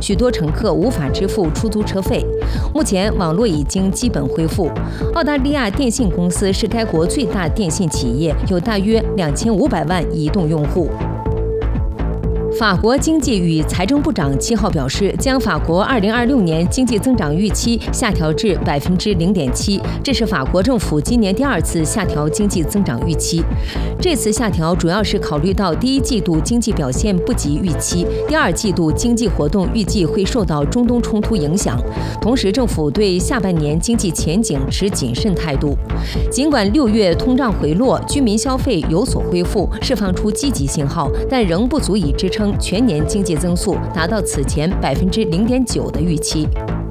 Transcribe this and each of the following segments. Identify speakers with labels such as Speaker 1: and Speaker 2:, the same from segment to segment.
Speaker 1: 许多乘客无法支付出租车费。目前网络已经基本恢复。澳大利亚电信公司是该国最大电信企业，有大约2500万移动用户。法国经济与财政部长7号表示，将法国2026年经济增长预期下调至0.7%，这是法国政府今年第2次下调经济增长预期。这次下调主要是考虑到第1季度经济表现不及预期，第2季度经济活动预计会受到中东冲突影响。同时，政府对下半年经济前景持谨慎态度。尽管6月通胀回落，居民消费有所恢复，释放出积极信号，但仍不足以支撑全年经济增速达到此前0.9%的预期。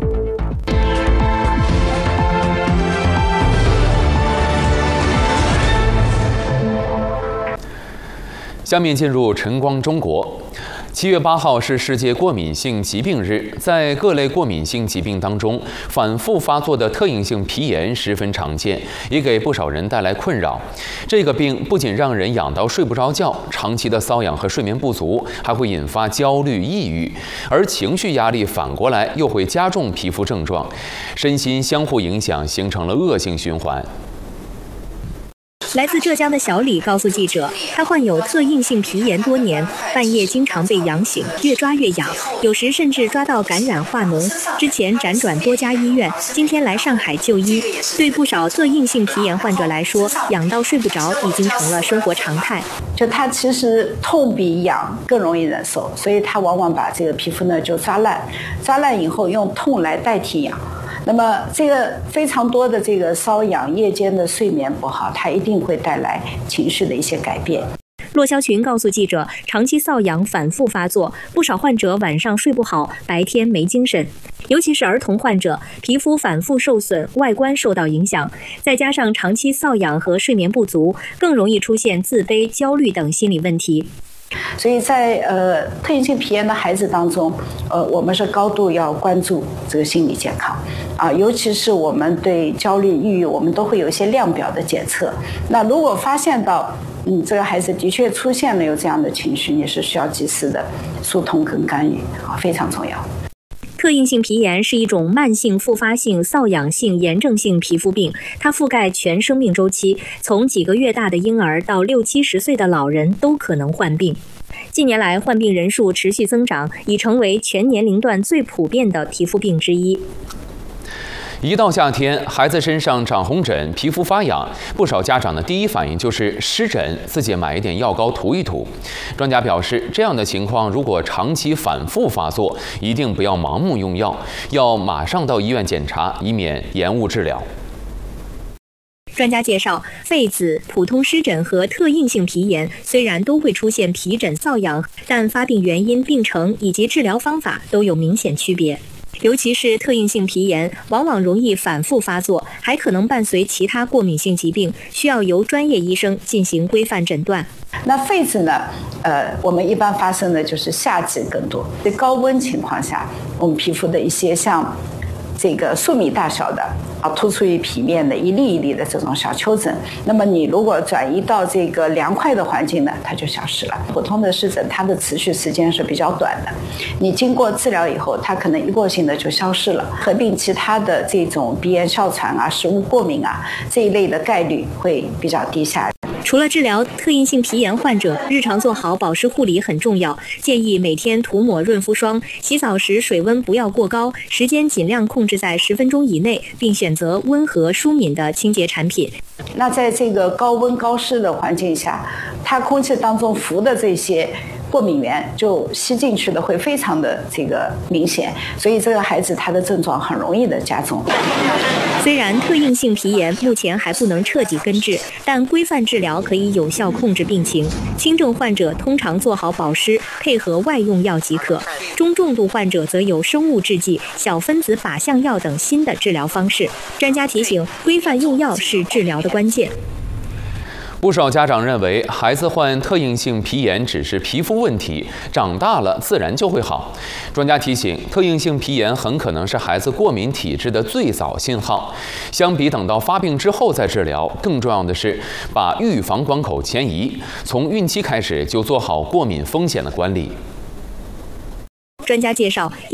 Speaker 2: 下面进入晨光中国。7月8号是世界过敏性疾病日，在各类过敏性疾病当中，反复发作的特应性皮炎十分常见，也给不少人带来困扰。这个病不仅让人痒到睡不着觉，长期的瘙痒和睡眠不足还会引发焦虑、抑郁，而情绪压力反过来又会加重皮肤症状，身心相互影响，形成了恶性循环。
Speaker 3: 来自浙江的小李告诉记者，他患有特应性皮炎多年，半夜经常被痒醒，越抓越痒，有时甚至抓到感染化脓。之前辗转多家医院，今天来上海就医。对不少特应性皮炎患者来说，痒到睡不着已经成了生活常态。
Speaker 4: 就他其实痛比痒更容易忍受，所以他往往把这个皮肤呢就抓烂，抓烂以后用痛来代替痒。那么这个非常多的这个瘙痒，夜间的睡眠不好，它一定会带来情绪的一些改变。
Speaker 3: 骆霄群告诉记者，长期瘙痒反复发作，不少患者晚上睡不好，白天没精神，尤其是儿童患者，皮肤反复受损，外观受到影响，再加上长期瘙痒和睡眠不足，更容易出现自卑、焦虑等心理问题。
Speaker 4: 所以在特应性皮炎的孩子当中，我们是高度要关注这个心理健康啊，尤其是我们对焦虑、抑郁，我们都会有一些量表的检测。那如果发现到这个孩子的确出现了有这样的情绪，你是需要及时的疏通跟干预啊，非常重要。
Speaker 3: 特应性皮炎是一种慢性复发性瘙痒性炎症性皮肤病，它覆盖全生命周期，从几个月大的婴儿到60-70岁的老人都可能患病。近年来，患病人数持续增长，已成为全年龄段最普遍的皮肤病之一。
Speaker 2: 一到夏天，孩子身上长红疹、皮肤发痒，不少家长的第一反应就是湿疹，自己买一点药膏涂一涂。专家表示，这样的情况如果长期反复发作，一定不要盲目用药，要马上到医院检查，以免延误治疗。
Speaker 3: 专家介绍，痱子、普通湿疹和特应性皮炎虽然都会出现皮疹、瘙痒，但发病原因、病程以及治疗方法都有明显区别。尤其是特应性皮炎，往往容易反复发作，还可能伴随其他过敏性疾病，需要由专业医生进行规范诊断。
Speaker 4: 那痱子呢？我们一般发生的就是夏季更多，在高温情况下，我们皮肤的一些像这个数米大小的突出于皮面的一粒一粒的这种小丘疹，那么你如果转移到这个凉快的环境呢，它就消失了。普通的湿疹它的持续时间是比较短的，你经过治疗以后，它可能一过性的就消失了。合并其他的这种鼻炎、哮喘啊、食物过敏啊这一类的概率会比较低下。
Speaker 3: 除了治疗特应性皮炎患者，日常做好保湿护理很重要，建议每天涂抹润肤霜，洗澡时水温不要过高，时间尽量控制在10分钟以内，并选择温和舒敏的清洁产品。
Speaker 4: 那在这个高温高湿的环境下，它空气当中浮的这些过敏源就吸进去的会非常的这个明显，所以这个孩子他的症状很容易的加重。
Speaker 3: 虽然特应性皮炎目前还不能彻底根治，但规范治疗可以有效控制病情。轻症患者通常做好保湿，配合外用药即可；中重度患者则有生物制剂、小分子靶向药等新的治疗方式。专家提醒，规范用药是治疗的关键。
Speaker 2: 不少家长认为，孩子患特应性皮炎只是皮肤问题，长大了自然就会好。专家提醒，特应性皮炎很可能是孩子过敏体质的最早信号。相比等到发病之后再治疗，更重要的是把预防关口前移，从孕期开始就做好过敏风险的管理。
Speaker 3: 专家介绍，